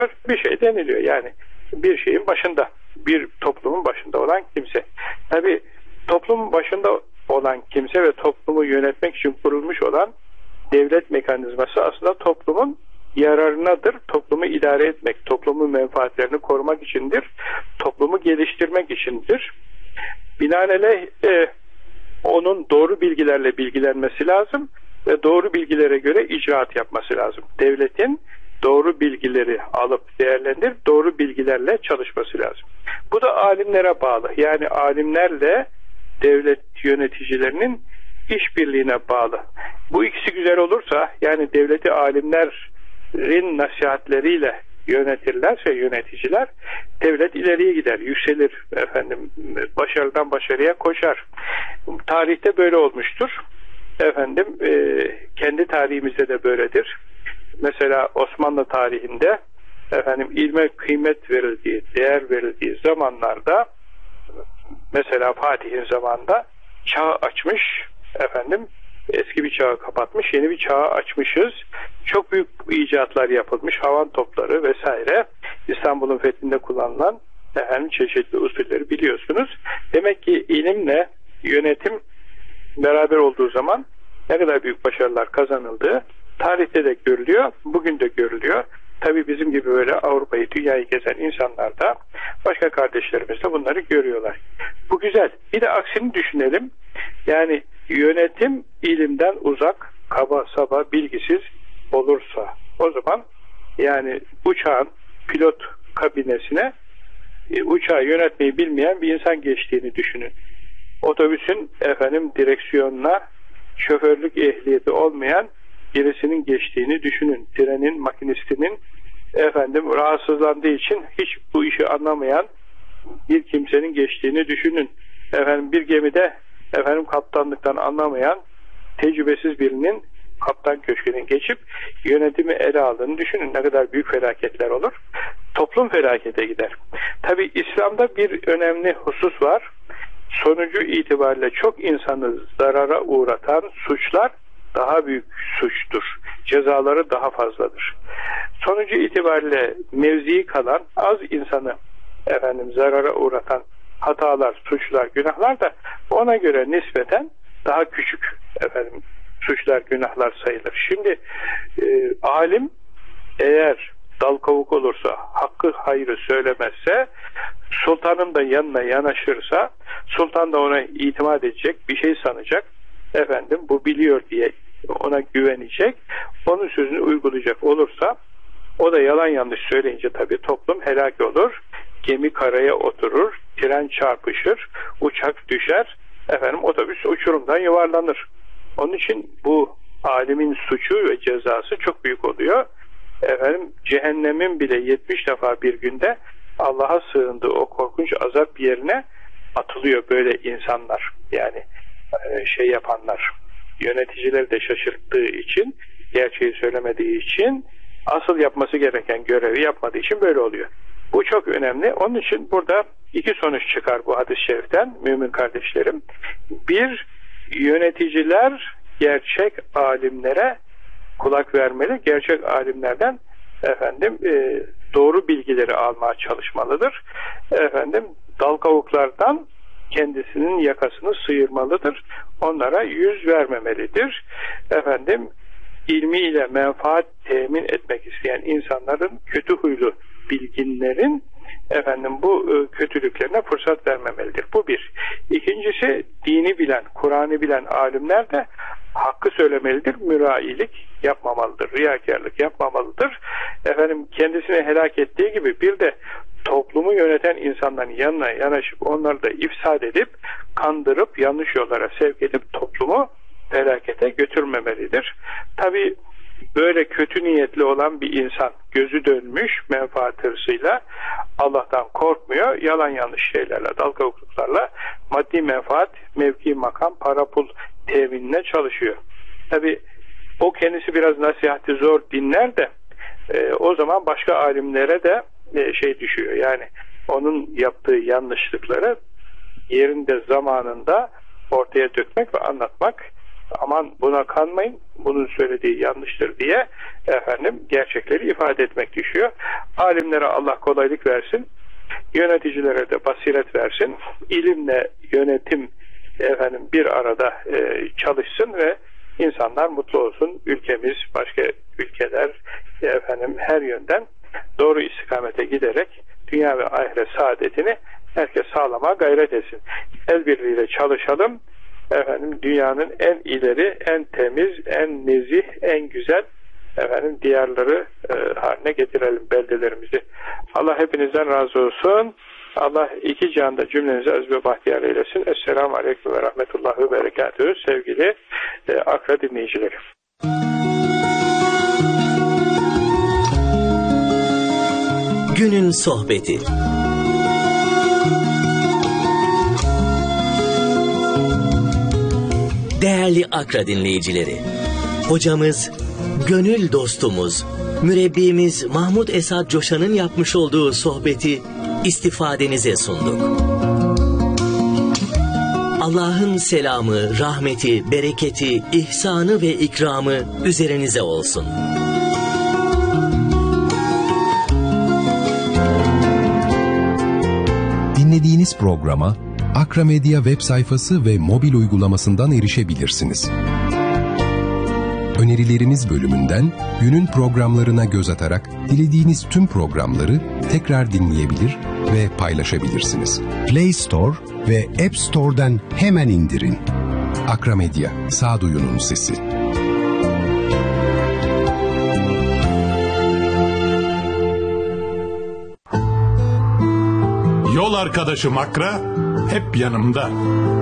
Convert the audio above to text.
bir şey deniliyor. Yani bir şeyin başında, bir toplumun başında olan kimse. Tabii toplumun başında olan kimse ve toplumu yönetmek için kurulmuş olan devlet mekanizması aslında toplumun yararınadır. Toplumu idare etmek, toplumun menfaatlerini korumak içindir. Toplumu geliştirmek içindir. Binaenaleyh onun doğru bilgilerle bilgilenmesi lazım ve doğru bilgilere göre icraat yapması lazım. Devletin doğru bilgileri alıp değerlendirip doğru bilgilerle çalışması lazım. Bu da alimlere bağlı. Yani alimlerle devlet yöneticilerinin işbirliğine bağlı. Bu ikisi güzel olursa, yani devleti alimlerin nasihatleriyle yönetirlerse yöneticiler, devlet ileriye gider, yükselir, başarıdan başarıya koşar. Tarihte böyle olmuştur. Kendi tarihimizde de böyledir. Mesela Osmanlı tarihinde ilme kıymet verildiği, değer verildiği zamanlarda, mesela Fatih'in zamanında çağ açmış, eski bir çağı kapatmış, yeni bir çağı açmışız. Çok büyük icatlar yapılmış, havan topları vesaire. İstanbul'un fethinde kullanılan çeşitli usulleri biliyorsunuz. Demek ki ilimle yönetim beraber olduğu zaman ne kadar büyük başarılar kazanıldığı tarihte de görülüyor, bugün de görülüyor. Tabii bizim gibi böyle Avrupa'yı, dünyayı gezen insanlar da, başka kardeşlerimiz de bunları görüyorlar. Bu güzel. Bir de aksini düşünelim. Yani yönetim ilimden uzak, kaba saba, bilgisiz olursa, o zaman yani uçağın pilot kabinesine uçağı yönetmeyi bilmeyen bir insan geçtiğini düşünün. Otobüsün direksiyonuna şoförlük ehliyeti olmayan birisinin geçtiğini düşünün. Trenin makinistinin rahatsızlandığı için hiç bu işi anlamayan bir kimsenin geçtiğini düşünün. Bir gemide kaptanlıktan anlamayan tecrübesiz birinin kaptan köşküne geçip yönetimi ele aldığını düşünün. Ne kadar büyük felaketler olur. Toplum felakete gider. Tabi İslam'da bir önemli husus var. Sonucu itibariyle çok insanı zarara uğratan suçlar daha büyük suçtur. Cezaları daha fazladır. Sonucu itibariyle mevzii kalan, az insanı zarara uğratan hatalar, suçlar, günahlar da ona göre nispeten daha küçük suçlar, günahlar sayılır. Şimdi alim eğer dal kavuk olursa, hakkı hayrı söylemezse, sultanın da yanına yanaşırsa, sultan da ona itimat edecek, bir şey sanacak, bu biliyor diye ona güvenecek, onun sözünü uygulayacak olursa, o da yalan yanlış söyleyince tabii toplum helak olur, gemi karaya oturur, tren çarpışır, uçak düşer, otobüs uçurumdan yuvarlanır. Onun için bu alimin suçu ve cezası çok büyük oluyor. Cehennemin bile 70 defa bir günde Allah'a sığındığı o korkunç azap yerine atılıyor böyle insanlar. Yani yapanlar, yöneticileri de şaşırttığı için, gerçeği söylemediği için, asıl yapması gereken görevi yapmadığı için böyle oluyor. Bu çok önemli. Onun için burada iki sonuç çıkar bu hadis-i şeriften mümin kardeşlerim. Bir, yöneticiler gerçek alimlere kulak vermeli. Gerçek alimlerden doğru bilgileri almaya çalışmalıdır. Dal kavuklardan kendisinin yakasını sıyırmalıdır. Onlara yüz vermemelidir. İlmiyle menfaat temin etmek isteyen insanların, kötü huylu bilginlerin bu kötülüklerine fırsat vermemelidir. Bu bir. İkincisi, dini bilen, Kur'an'ı bilen alimler de hakkı söylemelidir. Mürailik yapmamalıdır. Riyakarlık yapmamalıdır. Kendisini helak ettiği gibi bir de toplumu yöneten insanların yanına yanaşıp onları da ifsad edip, kandırıp, yanlış yollara sevk edip toplumu felakete götürmemelidir. Tabi böyle kötü niyetli olan bir insan, gözü dönmüş menfaat hırsıyla, Allah'tan korkmuyor, yalan yanlış şeylerle, dal kavukluklarla maddi menfaat, mevki, makam, para, pul teminine çalışıyor. Tabi o kendisi biraz nasihati zor dinler de o zaman başka alimlere de düşüyor. Yani onun yaptığı yanlışlıkları yerinde, zamanında ortaya dökmek ve anlatmak aman buna kanmayın, bunun söylediği yanlıştır diye gerçekleri ifade etmek düşüyor. Alimlere Allah kolaylık versin, yöneticilere de basiret versin, ilimle yönetim bir arada çalışsın ve insanlar mutlu olsun. Ülkemiz, başka ülkeler her yönden doğru istikamete giderek dünya ve ahiret saadetini herkes sağlamaya gayret etsin. El birliğiyle çalışalım. Dünyanın en ileri, en temiz, en nezih, en güzel diyarları haline getirelim beldelerimizi. Allah hepinizden razı olsun. Allah iki cihanda cümlenizi aziz ve bahtiyar eylesin. Esselamu Aleyküm ve Rahmetullahi ve Berekatühü. Sevgili Akra dinleyicileri. Günün sohbeti. Değerli Akra dinleyicileri, hocamız, gönül dostumuz, mürebbimiz Mahmud Esad Coşan'ın yapmış olduğu sohbeti istifadenize sunduk. Allah'ın selamı, rahmeti, bereketi, ihsanı ve ikramı üzerinize olsun. Dinlediğiniz programa Akra Medya web sayfası ve mobil uygulamasından erişebilirsiniz. Önerileriniz bölümünden günün programlarına göz atarak dilediğiniz tüm programları tekrar dinleyebilir ve paylaşabilirsiniz. Play Store ve App Store'dan hemen indirin. Akra Medya, sağduyunun sesi. Yol arkadaşım Akra hep yanımda.